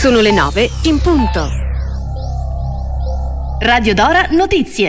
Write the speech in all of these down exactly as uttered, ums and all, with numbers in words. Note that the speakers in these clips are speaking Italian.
Sono le nove in punto. Radio Dora Notizie.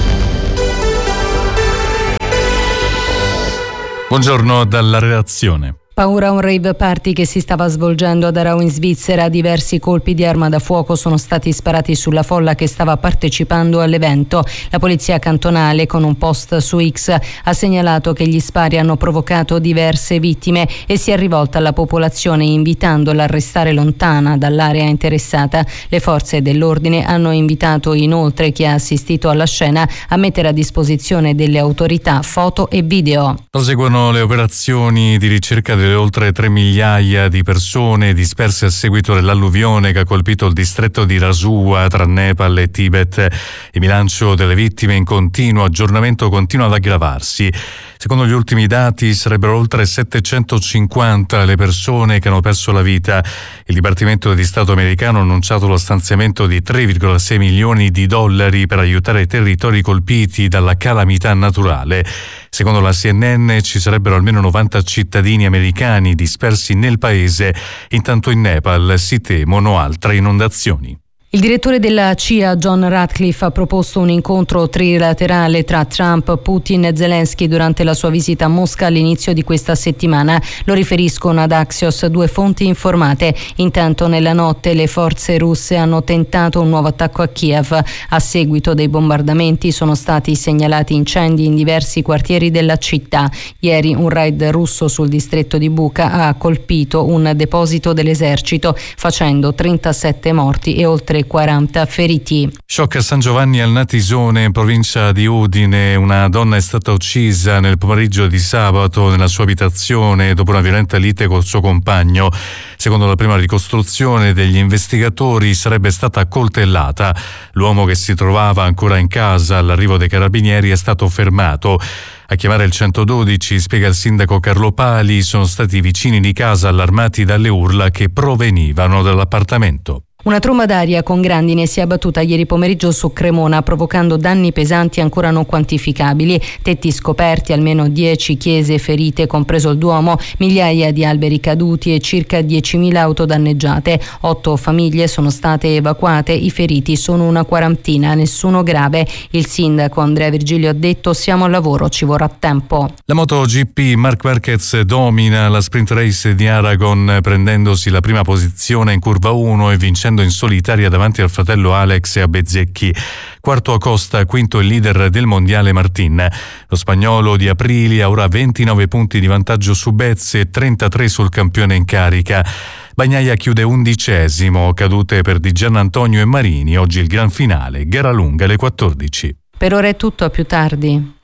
Buongiorno dalla redazione. Paura a un rave party che si stava svolgendo ad Aarau in Svizzera. Diversi colpi di arma da fuoco sono stati sparati sulla folla che stava partecipando all'evento. La polizia cantonale, con un post su X, ha segnalato che gli spari hanno provocato diverse vittime e si è rivolta alla popolazione invitandola a restare lontana dall'area interessata. Le forze dell'ordine hanno invitato inoltre chi ha assistito alla scena a mettere a disposizione delle autorità foto e video. Proseguono le operazioni di ricerca delle oltre tre migliaia di persone disperse a seguito dell'alluvione che ha colpito il distretto di Rasua tra Nepal e Tibet. Il bilancio delle vittime in continuo aggiornamento continua ad aggravarsi. Secondo gli ultimi dati sarebbero oltre settecentocinquanta le persone che hanno perso la vita. Il Dipartimento di Stato americano ha annunciato lo stanziamento di tre virgola sei milioni di dollari per aiutare i territori colpiti dalla calamità naturale. Secondo la C N N ci sarebbero almeno novanta cittadini americani dispersi nel paese, intanto in Nepal si temono altre inondazioni. Il direttore della C I A, John Ratcliffe, ha proposto un incontro trilaterale tra Trump, Putin e Zelensky durante la sua visita a Mosca all'inizio di questa settimana. Lo riferiscono ad Axios due fonti informate. Intanto nella notte le forze russe hanno tentato un nuovo attacco a Kiev. A seguito dei bombardamenti sono stati segnalati incendi in diversi quartieri della città. Ieri un raid russo sul distretto di Bucha ha colpito un deposito dell'esercito, facendo trentasette morti e oltre quaranta feriti. Shock a San Giovanni al Natisone, in provincia di Udine. Una donna è stata uccisa nel pomeriggio di sabato nella sua abitazione dopo una violenta lite col suo compagno. Secondo la prima ricostruzione degli investigatori sarebbe stata accoltellata. L'uomo, che si trovava ancora in casa all'arrivo dei carabinieri, è stato fermato. A chiamare il centododici, spiega il sindaco Carlo Pali, sono stati i vicini di casa allarmati dalle urla che provenivano dall'appartamento. Una tromba d'aria con grandine si è abbattuta ieri pomeriggio su Cremona, provocando danni pesanti ancora non quantificabili. Tetti scoperti, almeno dieci chiese ferite, compreso il Duomo, migliaia di alberi caduti e circa diecimila auto danneggiate. Otto famiglie sono state evacuate, i feriti sono una quarantina, nessuno grave. Il sindaco Andrea Virgilio ha detto: siamo al lavoro, ci vorrà tempo. La MotoGP, Marc Marquez domina la sprint race di Aragon, prendendosi la prima posizione in curva uno e vincendo in solitaria davanti al fratello Alex e a Bezzecchi. Quarto Acosta, quinto il leader del mondiale Martin. Lo spagnolo di Aprilia ha ora ventinove punti di vantaggio su Bez e trentatré sul campione in carica. Bagnaia chiude undicesimo, cadute per Di Giannantonio e Marini. Oggi il gran finale, gara lunga alle quattordici. Per ora è tutto, a più tardi.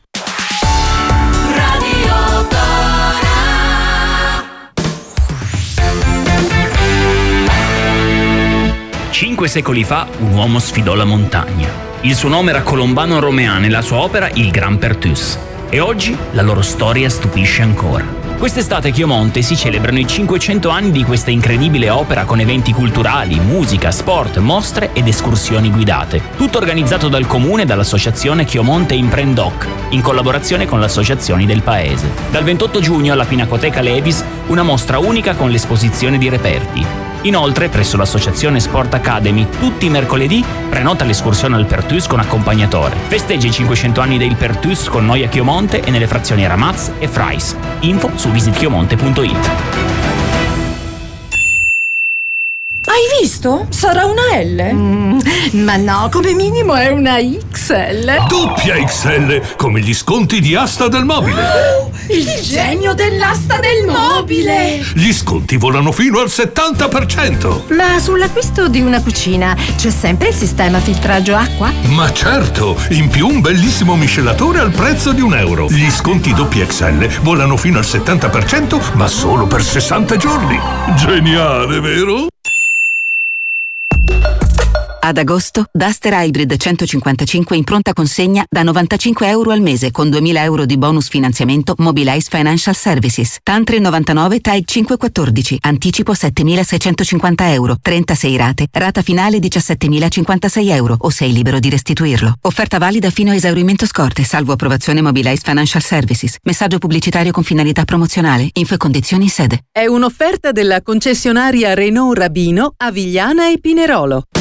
Cinque secoli fa un uomo sfidò la montagna. Il suo nome era Colombano Romean e la sua opera il Gran Pertus. E oggi la loro storia stupisce ancora. Quest'estate a Chiomonte si celebrano i cinquecento anni di questa incredibile opera con eventi culturali, musica, sport, mostre ed escursioni guidate. Tutto organizzato dal comune e dall'associazione Chiomonte Imprendoc, in collaborazione con le associazioni del paese. Dal ventotto giugno alla Pinacoteca Levis una mostra unica con l'esposizione di reperti. Inoltre, presso l'associazione Sport Academy, tutti i mercoledì prenota l'escursione al Pertus con accompagnatore. Festeggia i cinquecento anni del Pertus con noi a Chiomonte e nelle frazioni Ramaz e Frais. Info su visit chiomonte punto it. Hai visto? Sarà una L? Mm, ma no, come minimo è una X L. Doppia X L, come gli sconti di Asta del Mobile. Oh, il genio dell'asta del mobile! Gli sconti volano fino al settanta per cento. Ma sull'acquisto di una cucina c'è sempre il sistema filtraggio acqua? Ma certo, in più un bellissimo miscelatore al prezzo di un euro. Gli sconti doppia X L volano fino al settanta per cento, ma solo per sessanta giorni. Geniale, vero? Ad agosto, Duster Hybrid centocinquantacinque in pronta consegna da novantacinque euro al mese con duemila euro di bonus finanziamento Mobilize Financial Services. TAN tre novantanove T A I cinque quattordici. Anticipo settemilaseicentocinquanta euro. trentasei rate. Rata finale diciassettemilacinquantasei euro o sei libero di restituirlo. Offerta valida fino a esaurimento scorte, salvo approvazione Mobilize Financial Services. Messaggio pubblicitario con finalità promozionale. Info e condizioni in sede. È un'offerta della concessionaria Renault Rabino a Vigliana e Pinerolo.